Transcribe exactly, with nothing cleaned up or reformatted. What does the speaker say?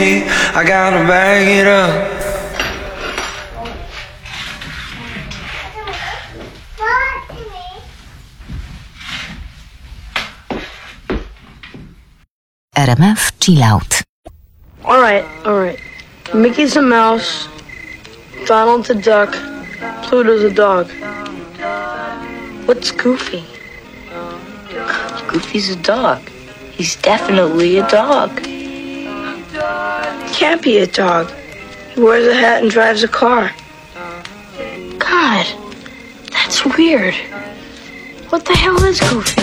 me. I gotta bag it up. R M F Chill Out. Alright, alright. Mickey's a mouse, Donald's a duck, Pluto's a dog. What's Goofy? Goofy's a dog. He's definitely a dog. Can't be a dog. He wears a hat and drives a car. God, that's weird. What the hell is Goofy?